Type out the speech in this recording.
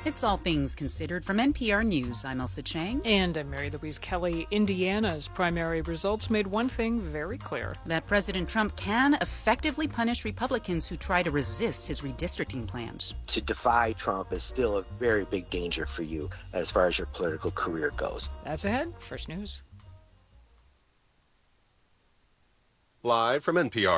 It's All Things Considered from NPR News. I'm Elsa Chang. And I'm Mary Louise Kelly. Indiana's primary results made one thing very clear: that President Trump can effectively punish Republicans who try to resist his redistricting plans. To defy Trump is still a very big danger for you as far as your political career goes. That's ahead. First News. Live from NPR.